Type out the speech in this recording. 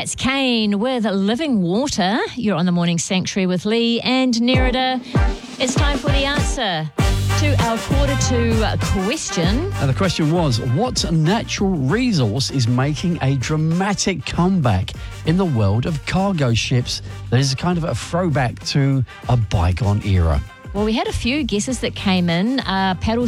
That's Kane with Living Water. You're on the Morning Sanctuary with Lee and Nerida. It's time for the answer to our Q2 question. The question was, what natural resource is making a dramatic comeback in the world of cargo ships that is kind of a throwback to a bygone era? Well, we had a few guesses that came in. Paddle